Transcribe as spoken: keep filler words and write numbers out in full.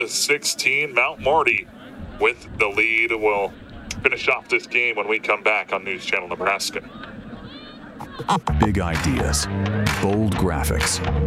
sixteen. Mount Marty with the lead. We'll finish off this game when we come back on News Channel Nebraska. Big ideas, bold graphics,